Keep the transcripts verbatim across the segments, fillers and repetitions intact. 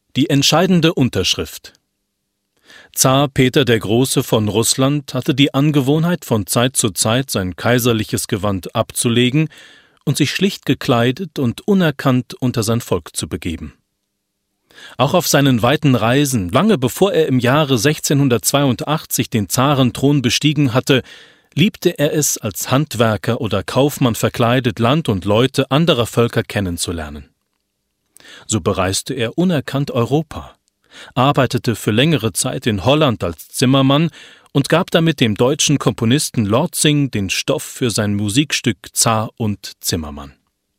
Die entscheidende Unterschrift. Zar Peter der Große von Russland hatte die Angewohnheit, von Zeit zu Zeit sein kaiserliches Gewand abzulegen und sich schlicht gekleidet und unerkannt unter sein Volk zu begeben. Auch auf seinen weiten Reisen, lange bevor er im Jahre sechzehnhundertzweiundachtzig den Zarenthron bestiegen hatte, liebte er es, als Handwerker oder Kaufmann verkleidet Land und Leute anderer Völker kennenzulernen. So bereiste er unerkannt Europa, arbeitete für längere Zeit in Holland als Zimmermann und gab damit dem deutschen Komponisten Lortzing den Stoff für sein Musikstück Zar und Zimmermann.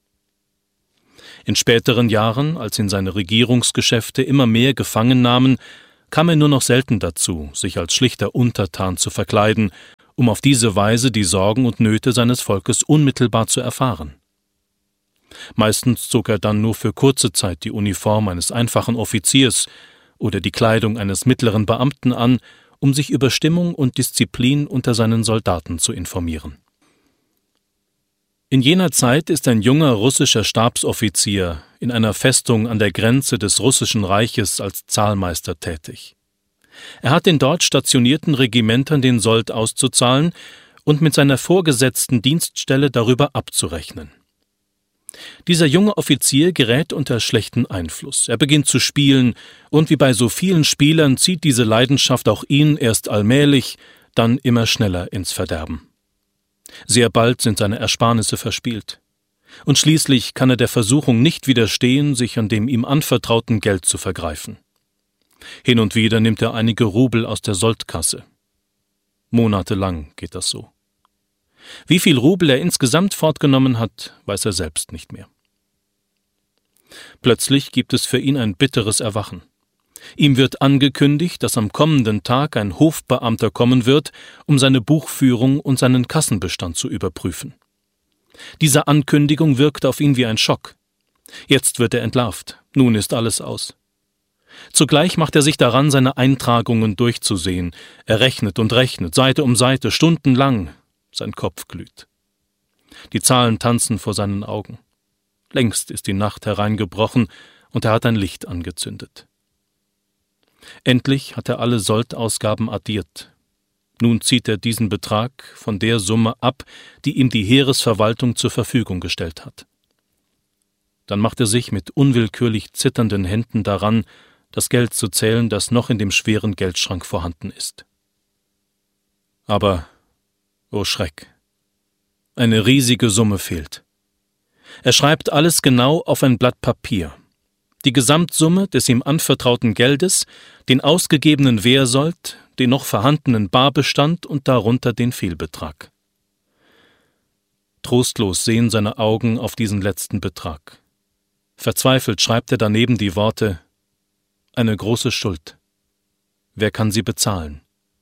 In späteren Jahren, als ihn seine Regierungsgeschäfte immer mehr gefangen nahmen, kam er nur noch selten dazu, sich als schlichter Untertan zu verkleiden, um auf diese Weise die Sorgen und Nöte seines Volkes unmittelbar zu erfahren. Meistens zog er dann nur für kurze Zeit die Uniform eines einfachen Offiziers oder die Kleidung eines mittleren Beamten an, um sich über Stimmung und Disziplin unter seinen Soldaten zu informieren. In jener Zeit ist ein junger russischer Stabsoffizier in einer Festung an der Grenze des Russischen Reiches als Zahlmeister tätig. Er hat den dort stationierten Regimentern den Sold auszuzahlen und mit seiner vorgesetzten Dienststelle darüber abzurechnen. Dieser junge Offizier gerät unter schlechten Einfluss. Er beginnt zu spielen, und wie bei so vielen Spielern zieht diese Leidenschaft auch ihn erst allmählich, dann immer schneller ins Verderben. Sehr bald sind seine Ersparnisse verspielt. Und schließlich kann er der Versuchung nicht widerstehen, sich an dem ihm anvertrauten Geld zu vergreifen. Hin und wieder nimmt er einige Rubel aus der Soldkasse. Monatelang geht das so. Wie viel Rubel er insgesamt fortgenommen hat, weiß er selbst nicht mehr. Plötzlich gibt es für ihn ein bitteres Erwachen. Ihm wird angekündigt, dass am kommenden Tag ein Hofbeamter kommen wird, um seine Buchführung und seinen Kassenbestand zu überprüfen. Diese Ankündigung wirkt auf ihn wie ein Schock. Jetzt wird er entlarvt, nun ist alles aus. Zugleich macht er sich daran, seine Eintragungen durchzusehen. Er rechnet und rechnet, Seite um Seite, stundenlang. Sein Kopf glüht. Die Zahlen tanzen vor seinen Augen. Längst ist die Nacht hereingebrochen und er hat ein Licht angezündet. Endlich hat er alle Soldausgaben addiert. Nun zieht er diesen Betrag von der Summe ab, die ihm die Heeresverwaltung zur Verfügung gestellt hat. Dann macht er sich mit unwillkürlich zitternden Händen daran, das Geld zu zählen, das noch in dem schweren Geldschrank vorhanden ist. Aber oh Schreck! Eine riesige Summe fehlt. Er schreibt alles genau auf ein Blatt Papier. Die Gesamtsumme des ihm anvertrauten Geldes, den ausgegebenen Wehrsold, den noch vorhandenen Barbestand und darunter den Fehlbetrag. Trostlos sehen seine Augen auf diesen letzten Betrag. Verzweifelt schreibt er daneben die Worte: Eine große Schuld. Wer kann sie bezahlen?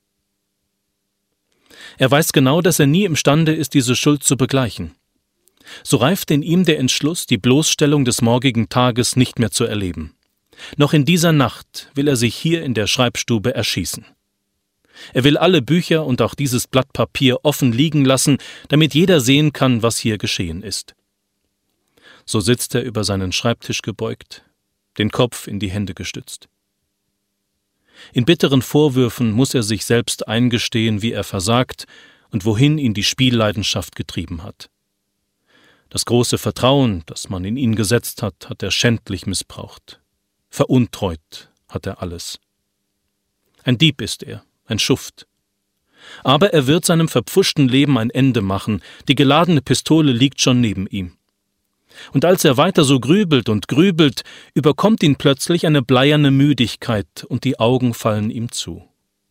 Er weiß genau, dass er nie imstande ist, diese Schuld zu begleichen. So reift in ihm der Entschluss, die Bloßstellung des morgigen Tages nicht mehr zu erleben. Noch in dieser Nacht will er sich hier in der Schreibstube erschießen. Er will alle Bücher und auch dieses Blatt Papier offen liegen lassen, damit jeder sehen kann, was hier geschehen ist. So sitzt er über seinen Schreibtisch gebeugt, den Kopf in die Hände gestützt. In bitteren Vorwürfen muss er sich selbst eingestehen, wie er versagt und wohin ihn die Spielleidenschaft getrieben hat. Das große Vertrauen, das man in ihn gesetzt hat, hat er schändlich missbraucht. Veruntreut hat er alles. Ein Dieb ist er, ein Schuft. Aber er wird seinem verpfuschten Leben ein Ende machen, die geladene Pistole liegt schon neben ihm. Und als er weiter so grübelt und grübelt, überkommt ihn plötzlich eine bleierne Müdigkeit und die Augen fallen ihm zu.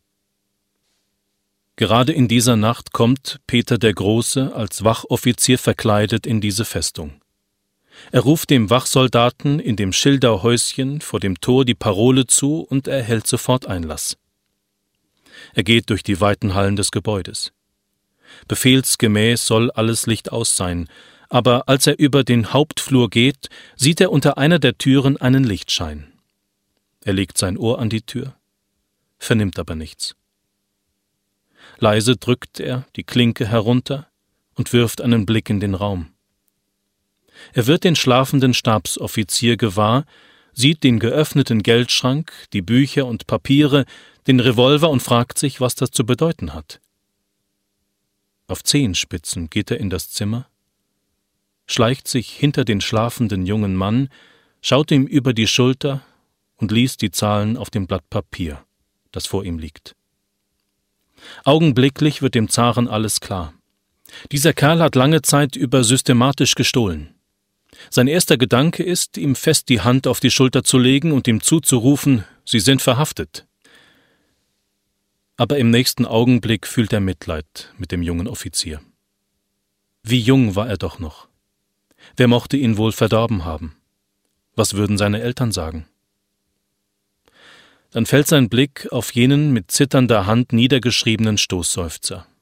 Gerade in dieser Nacht kommt Peter der Große als Wachoffizier verkleidet in diese Festung. Er ruft dem Wachsoldaten in dem Schilderhäuschen vor dem Tor die Parole zu und erhält sofort Einlass. Er geht durch die weiten Hallen des Gebäudes. Befehlsgemäß soll alles Licht aus sein, aber als er über den Hauptflur geht, sieht er unter einer der Türen einen Lichtschein. Er legt sein Ohr an die Tür, vernimmt aber nichts. Leise drückt er die Klinke herunter und wirft einen Blick in den Raum. Er wird den schlafenden Stabsoffizier gewahr, sieht den geöffneten Geldschrank, die Bücher und Papiere, den Revolver und fragt sich, was das zu bedeuten hat. Auf Zehenspitzen geht er in das Zimmer, schleicht sich hinter den schlafenden jungen Mann, schaut ihm über die Schulter und liest die Zahlen auf dem Blatt Papier, das vor ihm liegt. Augenblicklich wird dem Zaren alles klar. Dieser Kerl hat lange Zeit über systematisch gestohlen. Sein erster Gedanke ist, ihm fest die Hand auf die Schulter zu legen und ihm zuzurufen, Sie sind verhaftet. Aber im nächsten Augenblick fühlt er Mitleid mit dem jungen Offizier. Wie jung war er doch noch. Wer mochte ihn wohl verdorben haben? Was würden seine Eltern sagen? Dann fällt sein Blick auf jenen mit zitternder Hand niedergeschriebenen Stoßseufzer.